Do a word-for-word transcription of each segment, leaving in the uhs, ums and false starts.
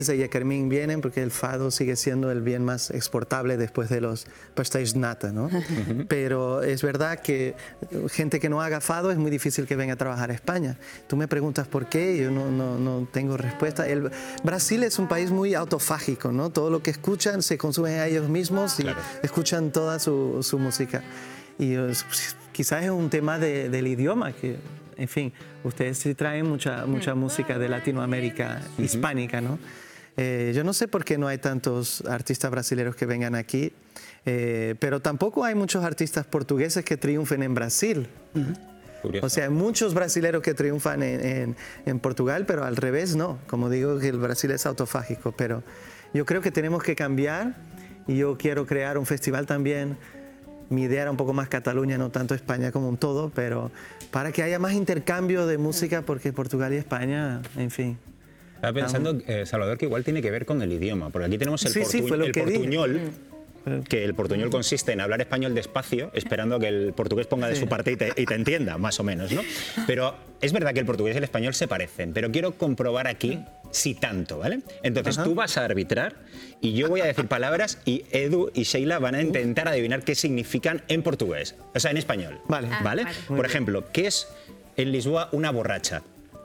y Carmín vienen porque el fado sigue siendo el bien más exportable después de los pastéis nata, ¿no? Uh-huh. Pero es verdad que gente que no haga fado es muy difícil que venga a trabajar a España. Tú me preguntas por qué, yo no, no, no tengo respuesta. El Brasil es un país muy autofágico, ¿no? Todo lo que escuchan se consumen a ellos mismos y claro. escuchan toda su, su música. Y pues, quizás es un tema de, del idioma que... En fin, ustedes sí traen mucha, mucha música de Latinoamérica uh-huh. hispánica, ¿no? Eh, yo no sé por qué no hay tantos artistas brasileños que vengan aquí, eh, pero tampoco hay muchos artistas portugueses que triunfen en Brasil. Uh-huh. O sea, hay muchos brasileños que triunfan en, en, en Portugal, pero al revés no. Como digo, que el Brasil es autofágico, pero yo creo que tenemos que cambiar y yo quiero crear un festival también. Mi idea era un poco más Cataluña, no tanto España como un todo, pero para que haya más intercambio de música, porque Portugal y España, en fin. Estaba pensando, eh, Salvador, que igual tiene que ver con el idioma, porque aquí tenemos el, sí, portu sí, fue lo el que portuñol, dije. que el portuñol consiste en hablar español despacio, esperando a que el portugués ponga de sí. su parte y te, y te entienda, más o menos, ¿no? Pero es verdad que el portugués y el español se parecen, pero quiero comprobar aquí si tanto, ¿vale? Entonces Ajá. tú vas a arbitrar y yo voy a decir palabras y Edu y Sheila van a intentar adivinar qué significan en portugués, o sea, en español. Vale. Ah, ¿Vale? vale. Por ejemplo, ¿qué es en Lisboa una borracha?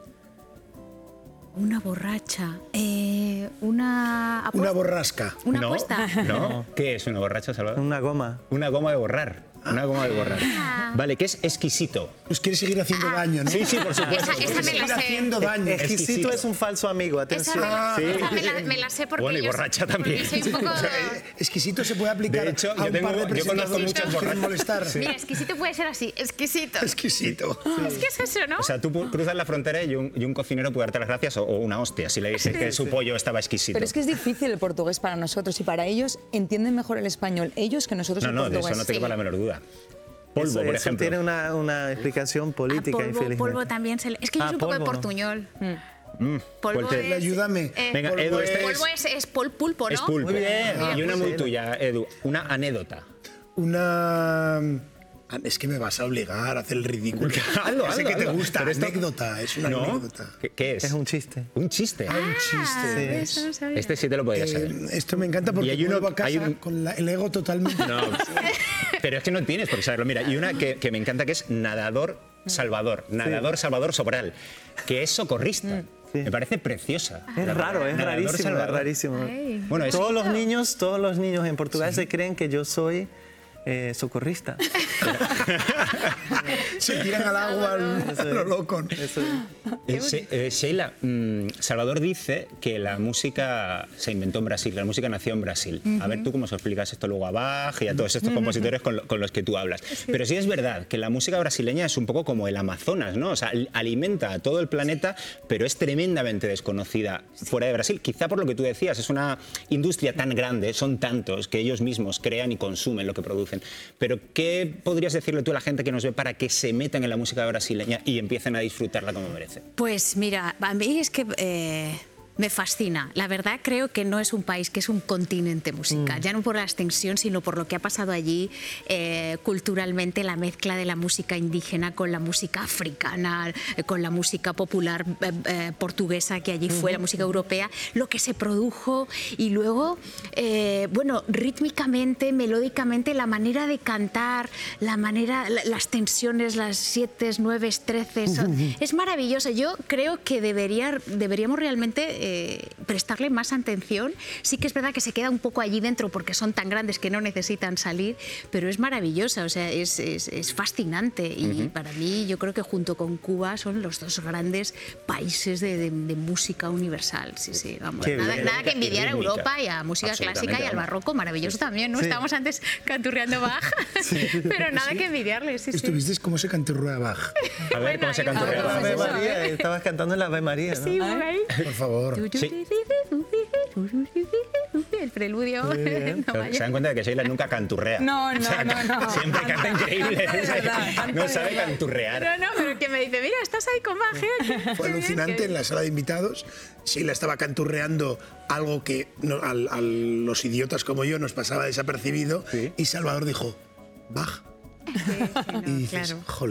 Una borracha, eh, una... Una borrasca. Una no, apuesta. No, ¿qué es una borracha, Salvador? Una goma. Una goma de borrar. Una goma de borrar. Ah. Vale, ¿qué es exquisito? Pues quiere seguir haciendo ah. daño, ¿no? Sí, sí, por supuesto. Esa, esa me la sé. haciendo daño. Exquisito, exquisito es un falso amigo, atención. Esa, me, sí. esa me, la, me la sé porque bueno, y yo borracha también. Soy un poco... O sea, exquisito se puede aplicar de hecho, a un yo tengo, par de yo conozco muchas borrachas. molestar. Sí. Mira, exquisito puede ser así, exquisito. Exquisito. Sí. Es que es eso, ¿no? O sea, tú cruzas la frontera y un, y un cocinero puede darte las gracias o, o una hostia si le dices sí, que su sí. pollo estaba exquisito. Pero es que es difícil el portugués para nosotros y para ellos entienden mejor el español ellos que nosotros no, el no, portugués. No, de eso no te quepa sí. la menor duda. Polvo, eso, por eso ejemplo. tiene una, una explicación política, ah, polvo, infelizmente. polvo también se le... Es que yo ah, soy un poco polvo, de portuñol. No. Mm. Mm, polvo te... es... Ayúdame. Eh, Venga, polvo Edu, es... este Polvo es, es pul pulpo, ¿no? Es pulpo. Muy bien. Ah, y una muy sí. tuya, Edu. Una anécdota. Una... Es que me vas a obligar a hacer el ridículo. Hazlo, sé hazlo, que te hazlo. gusta, Pero esto... anécdota, es una ¿No? anécdota. ¿Qué, ¿Qué es? Es un chiste. ¿Un chiste? Ah, un chiste. Eso no sabía. Este sí te lo podrías saber. Eh, esto me encanta porque y hay uno, vuelvo a casa hay un... con la, el ego totalmente... No, pero es que no tienes por qué saberlo. Mira, y una que, que me encanta que es nadador Salvador, nadador sí. Salvador Sobral, que es socorrista. Sí. Me parece preciosa. Es raro, es rarísimo, es rarísimo. Bueno, es... Todos los niños, todos los niños en Portugal sí. se creen que yo soy eh, socorrista. Se tiran al agua a lo loco. Eh, eh, Sheila, mmm, Salvador dice que la música se inventó en Brasil, que la música nació en Brasil. Uh-huh. A ver tú cómo se explicas esto luego a Bach y a todos estos uh-huh. compositores con, lo, con los que tú hablas. Sí. Pero sí es verdad que la música brasileña es un poco como el Amazonas, ¿no? O sea, alimenta a todo el planeta, pero es tremendamente desconocida fuera de Brasil. Quizá por lo que tú decías, es una industria tan grande, son tantos que ellos mismos crean y consumen lo que producen. Pero ¿qué podrías decirle tú a la gente que nos ve para que se metan en la música brasileña y empiecen a disfrutarla como merece? Pues mira, a mí es que eh, me fascina. La verdad creo que no es un país, que es un continente musical. Mm. Ya no por la extensión, sino por lo que ha pasado allí eh, culturalmente, la mezcla de la música indígena con la música africana, eh, con la música popular eh, eh, portuguesa que allí fue, mm. la música europea, lo que se produjo y luego, eh, bueno, rítmicamente, melódicamente, la manera de cantar, la manera, la, las tensiones, las siete, nueve, trece, son, es maravilloso. Yo creo que debería, deberíamos realmente Eh, prestarle más atención. Sí que es verdad que se queda un poco allí dentro porque son tan grandes que no necesitan salir, pero es maravillosa, o sea, es, es, es fascinante y uh-huh. para mí yo creo que junto con Cuba son los dos grandes países de, de, de música universal. Sí, sí, vamos. Nada, nada que envidiar a Europa y a música clásica y al barroco, maravilloso también, ¿no? Sí. Estábamos antes canturreando Bach, sí. pero nada sí. que envidiarle. Sí, ¿Estuviste sí. cómo se canturrea Bach? A ver, ¿cómo se canturrea Bach? Ave María, estabas cantando en la Ave María, ¿no? Sí, por ahí. Por favor. Sí. El preludio. No se dan cuenta de que Sheila nunca canturrea. No, no, o sea, no, no. Siempre canta increíble. No sabe canturrear. No, no, pero que me dice, mira, estás ahí con Bach. Fue alucinante en la sala de invitados. Sheila estaba canturreando algo que no, a, a los idiotas como yo nos pasaba desapercibido. ¿Sí? Y Salvador dijo, Bach. Sí, sí, no, y dices, claro. jolín.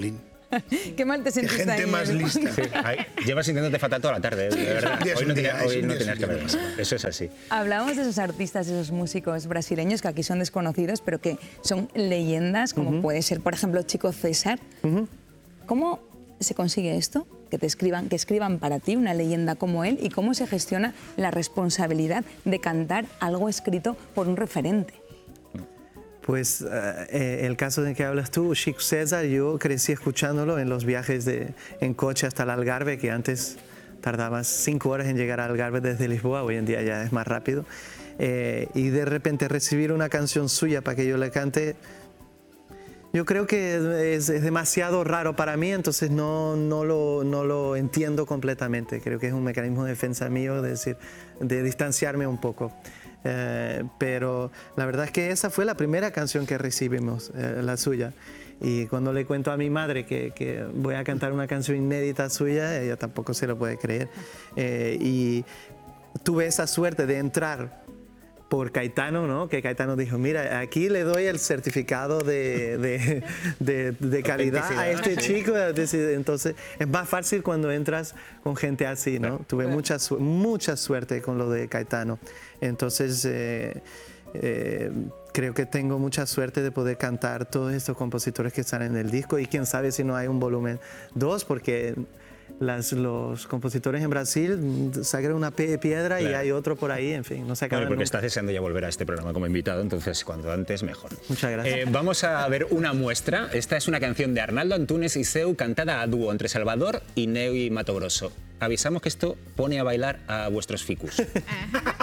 Qué mal te Qué sentiste gente ahí, más ¿eh? lista. Sí, ay, llevas sintiéndote fatal toda la tarde, de verdad. Un día es Hoy un no, día, tenía- es hoy un no día, tenías es que un haber día. pasado. Eso es así. Hablábamos de esos artistas, de esos músicos brasileños que aquí son desconocidos, pero que son leyendas, como puede ser, por ejemplo, Chico César. ¿Cómo se consigue esto? Que te escriban, que escriban para ti una leyenda como él, y cómo se gestiona la responsabilidad de cantar algo escrito por un referente. Pues eh, eh, el caso de que hablas tú, Chico César, yo crecí escuchándolo en los viajes de, en coche hasta el Algarve, que antes tardabas cinco horas en llegar al Algarve desde Lisboa, hoy en día ya es más rápido. Eh, y de repente recibir una canción suya para que yo le cante, yo creo que es, es demasiado raro para mí, entonces no, no, lo, no lo entiendo completamente. Creo que es un mecanismo de defensa mío, de, decir, de distanciarme un poco. Eh, pero la verdad es que esa fue la primera canción que recibimos, eh, la suya. Y cuando le cuento a mi madre que, que voy a cantar una canción inédita suya, ella tampoco se lo puede creer. Eh, y tuve esa suerte de entrar por Caetano, ¿no? Que Caetano dijo, mira, aquí le doy el certificado de, de, de, de calidad a este chico. Entonces, es más fácil cuando entras con gente así, ¿no? Tuve mucha, su- mucha suerte con lo de Caetano. Entonces, eh, eh, creo que tengo mucha suerte de poder cantar todos estos compositores que están en el disco, y quién sabe si no hay un volumen dos, porque las, los compositores en Brasil sacan una pe- piedra y Claro. hay otro por ahí, en fin, no se acaban Bueno, porque nunca. estás deseando ya volver a este programa como invitado, entonces cuanto antes mejor. Muchas gracias. Eh, vamos a ver una muestra. Esta es una canción de Arnaldo Antunes y Seu, cantada a dúo entre Salvador y Neu y Mato Grosso. Avisamos que esto pone a bailar a vuestros ficus.